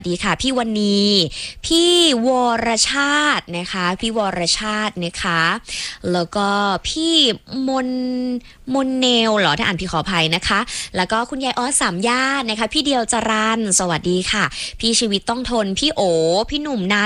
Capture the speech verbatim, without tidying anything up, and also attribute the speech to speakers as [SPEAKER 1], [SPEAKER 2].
[SPEAKER 1] ดีค่ะพี่วันนีพี่วรชาตินะคะพี่วรชาตินะคะแล้วก็พี่มนมนเนลเหรอถ้าอ่านพี่ขออภัยนะคะแล้วก็คุณยายออสสามย่านนะคะพี่เดียวจรันสวัสดีค่ะพี่ชีวิตต้องทนพี่โอพี่หนุ่มนา